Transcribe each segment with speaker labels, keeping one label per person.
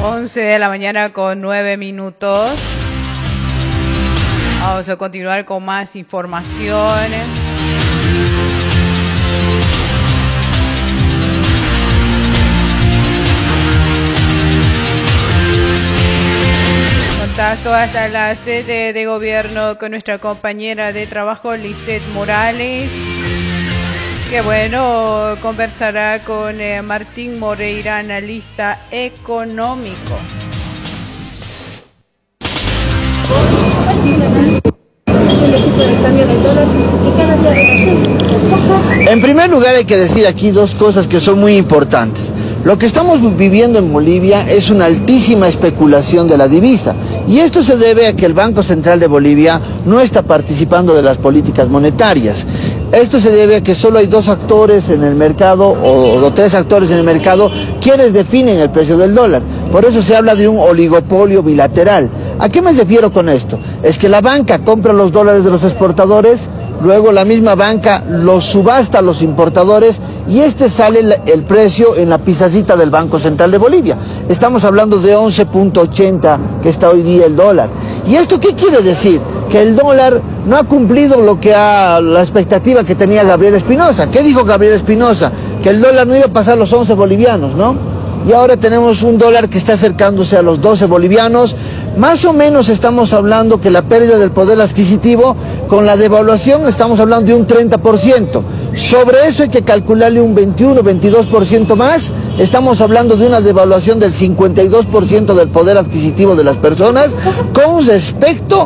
Speaker 1: 11 de la mañana con 9 minutos. Vamos a continuar con más informaciones. Contacto hasta la sede de gobierno con nuestra compañera de trabajo, Lisette Morales. Que bueno, conversará con Martín Moreira, analista económico.
Speaker 2: En primer lugar hay que decir aquí dos cosas que son muy importantes. Lo que estamos viviendo en Bolivia es una altísima especulación de la divisa y esto se debe a que el Banco Central de Bolivia no está participando de las políticas monetarias. Esto se debe a que solo hay dos actores en el mercado o tres actores en el mercado quienes definen el precio del dólar. Por eso se habla de un oligopolio bilateral. ¿A qué me refiero con esto? Es que la banca compra los dólares de los exportadores, luego la misma banca los subasta a los importadores y sale el precio en la pizzacita del Banco Central de Bolivia. Estamos hablando de 11.80 que está hoy día el dólar. ¿Y esto qué quiere decir? Que el dólar no ha cumplido la expectativa que tenía Gabriel Espinosa. ¿Qué dijo Gabriel Espinosa? Que el dólar no iba a pasar los 11 bolivianos, ¿no? Y ahora tenemos un dólar que está acercándose a los 12 bolivianos. Más o menos estamos hablando que la pérdida del poder adquisitivo con la devaluación estamos hablando de un 30%. Sobre eso hay que calcularle un 21, 22% más. Estamos hablando de una devaluación del 52% del poder adquisitivo de las personas con respecto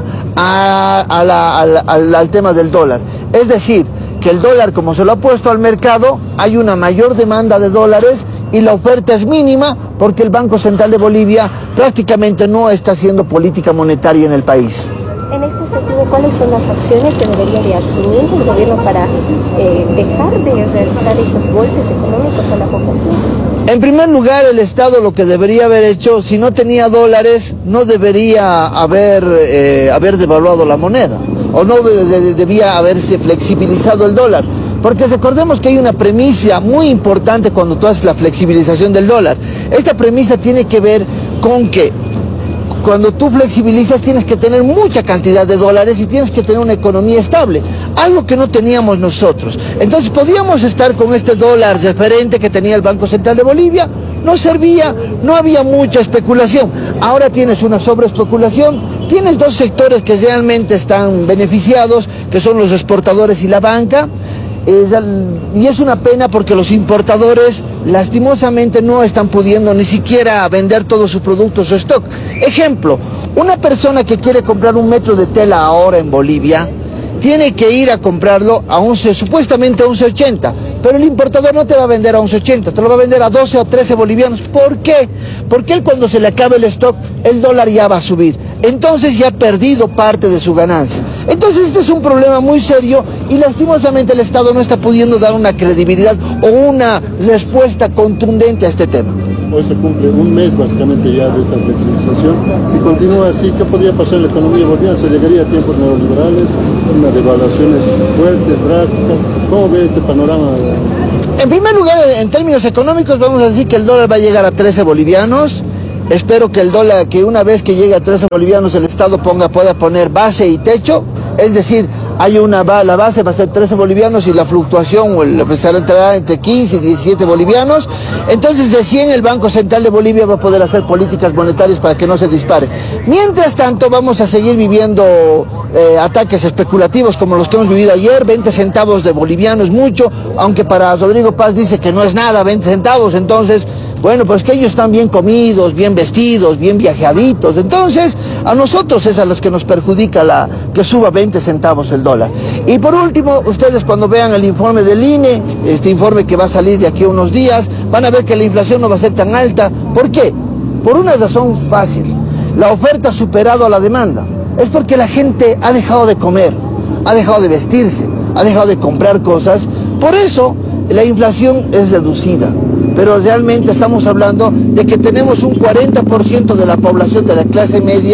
Speaker 2: al tema del dólar. Es decir, que el dólar, como se lo ha puesto al mercado, hay una mayor demanda de dólares y la oferta es mínima porque el Banco Central de Bolivia prácticamente no está haciendo política monetaria en el país.
Speaker 3: En este sentido, ¿cuáles son las acciones que debería de asumir el gobierno para dejar de realizar estos golpes económicos a la población?
Speaker 2: En primer lugar, el Estado lo que debería haber hecho, si no tenía dólares, no debería haber devaluado la moneda, o no debía haberse flexibilizado el dólar. Porque recordemos que hay una premisa muy importante cuando tú haces la flexibilización del dólar. Esta premisa tiene que ver con que cuando tú flexibilizas tienes que tener mucha cantidad de dólares y tienes que tener una economía estable, algo que no teníamos nosotros. Entonces podíamos estar con este dólar referente que tenía el Banco Central de Bolivia, no servía, no había mucha especulación. Ahora tienes una sobreespeculación, tienes dos sectores que realmente están beneficiados, que son los exportadores y la banca. Y es una pena porque los importadores lastimosamente no están pudiendo ni siquiera vender todos sus productos o stock. Ejemplo, una persona que quiere comprar un metro de tela ahora en Bolivia tiene que ir a comprarlo a supuestamente a 11.80, pero el importador no te va a vender a 11.80, te lo va a vender a 12 o 13 bolivianos. ¿Por qué? Porque él, cuando se le acabe el stock, el dólar ya va a subir. Entonces ya ha perdido parte de su ganancia. Entonces este es un problema muy serio y lastimosamente el Estado no está pudiendo dar una credibilidad o una respuesta contundente a este tema.
Speaker 4: Hoy se cumple un mes básicamente ya de esta flexibilización. Si continúa así, ¿qué podría pasar en la economía boliviana? ¿Se llegaría a tiempos neoliberales, unas devaluaciones fuertes, drásticas? ¿Cómo ve este panorama?
Speaker 2: En primer lugar, en términos económicos, vamos a decir que el dólar va a llegar a 13 bolivianos. Espero que el dólar, que una vez que llegue a 13 bolivianos, el Estado pueda poner base y techo, es decir, la base va a ser 13 bolivianos y la fluctuación entrará entre 15 y 17 bolivianos. Entonces recién el Banco Central de Bolivia va a poder hacer políticas monetarias para que no se dispare. Mientras tanto vamos a seguir viviendo ataques especulativos como los que hemos vivido ayer. 20 centavos de boliviano es mucho, aunque para Rodrigo Paz dice que no es nada 20 centavos, entonces... Bueno, pues que ellos están bien comidos, bien vestidos, bien viajeaditos. Entonces, a nosotros es a los que nos perjudica que suba 20 centavos el dólar. Y por último, ustedes cuando vean el informe del INE, este informe que va a salir de aquí a unos días, van a ver que la inflación no va a ser tan alta. ¿Por qué? Por una razón fácil. La oferta ha superado a la demanda. Es porque la gente ha dejado de comer, ha dejado de vestirse, ha dejado de comprar cosas. Por eso, la inflación es reducida. Pero realmente estamos hablando de que tenemos un 40% de la población de la clase media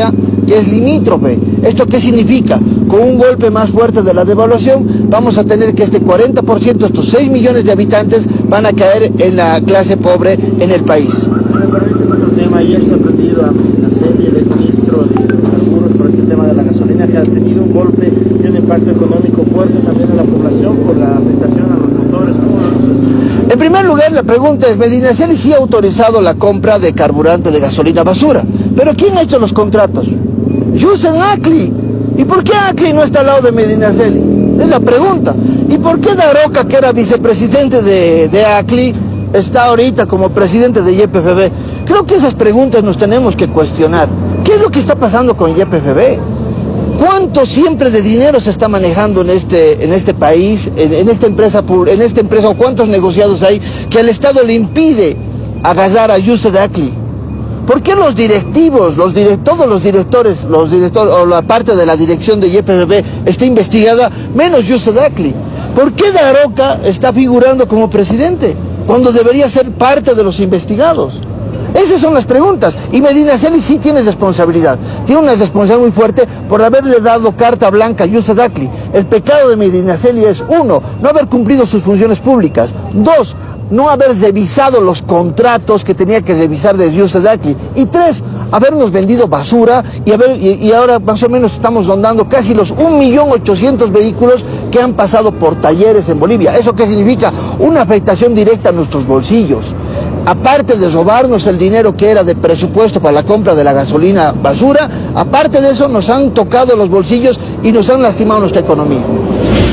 Speaker 2: que es limítrofe. ¿Esto qué significa? Con un golpe más fuerte de la devaluación, vamos a tener que este 40%, estos 6 millones de habitantes, van a caer en la clase pobre en el país.
Speaker 5: Si me permite otro tema, ayer se ha prendido a Medinaceli, el exministro de Hidrocarburos, por este tema de la gasolina, que ha tenido un golpe y un impacto económico fuerte también en la población por la afectación a los motores. ¿Cómo lo vemos así?
Speaker 2: En primer lugar, la pregunta es, Medinaceli sí ha autorizado la compra de carburante de gasolina basura, pero ¿quién ha hecho los contratos? Yusen Acli. ¿Y por qué Acli no está al lado de Medinaceli? Es la pregunta. ¿Y por qué Daroca, que era vicepresidente de Acli, está ahorita como presidente de YPFB? Creo que esas preguntas nos tenemos que cuestionar. ¿Qué es lo que está pasando con YPFB? ¿Cuánto siempre de dinero se está manejando en este país, en esta empresa, o cuántos negociados hay que el Estado le impide agarrar a Yusen Acli? ¿Por qué los directivos, todos los directores, o la parte de la dirección de YPFB está investigada, menos Yusen Acli? ¿Por qué Daroca está figurando como presidente, cuando debería ser parte de los investigados? Esas son las preguntas. Y Medinaceli sí tiene responsabilidad. Tiene una responsabilidad muy fuerte por haberle dado carta blanca a Yusen Acli. El pecado de Medinaceli es, 1, no haber cumplido sus funciones públicas. 2, no haber revisado los contratos que tenía que revisar de Yusen Acli. Y 3, habernos vendido basura y ahora más o menos estamos rondando casi los 1.800.000 vehículos que han pasado por talleres en Bolivia. ¿Eso qué significa? Una afectación directa a nuestros bolsillos. Aparte de robarnos el dinero que era de presupuesto para la compra de la gasolina basura, aparte de eso nos han tocado los bolsillos y nos han lastimado nuestra economía.